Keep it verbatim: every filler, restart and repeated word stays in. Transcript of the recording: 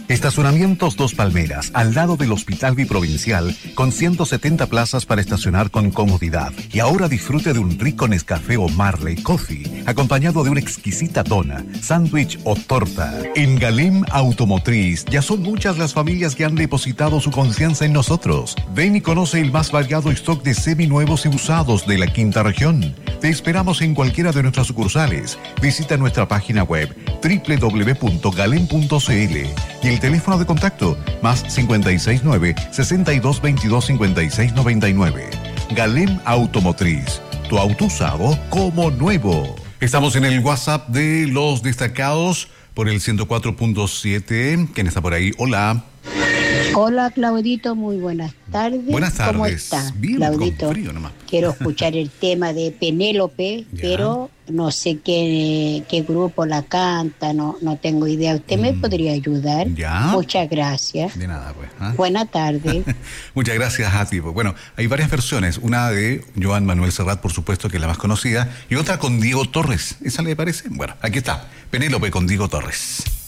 Estacionamientos Dos Palmeras, al lado del Hospital Biprovincial, con ciento setenta plazas para estacionar con comodidad. Y ahora disfrute de un rico Nescafé o Marley Coffee, acompañado de una exquisita dona, sándwich o torta. En Galem Automotriz, ya son muchas las familias que han depositado su confianza en nosotros. Ven y conoce el más variado stock de seminuevos y usados de la quinta región. Te esperamos en cualquiera de nuestras sucursales. Visita nuestra página web doble u doble u doble u punto galem punto c l y el teléfono de contacto más cincuenta y seis nueve, sesenta y dos veintidós, cincuenta y seis noventa y nueve. Galem Automotriz, tu auto usado como nuevo. Estamos en el WhatsApp de los destacados por el ciento cuatro punto siete. ¿Quién está por ahí? Hola. Hola, Claudito, muy buenas tardes. Buenas tardes. ¿Cómo está, bien, Claudito? Con frío nomás. Quiero escuchar el tema de Penélope, ya. Pero no sé qué, qué grupo la canta, no, no tengo idea. ¿Usted mm. me podría ayudar? Ya. Muchas gracias. De nada, pues. ¿Ah? Buenas tardes. Muchas gracias a ti. Bueno, hay varias versiones. Una de Joan Manuel Serrat, por supuesto, que es la más conocida, y otra con Diego Torres. ¿Esa le parece? Bueno, aquí está. Penélope con Diego Torres.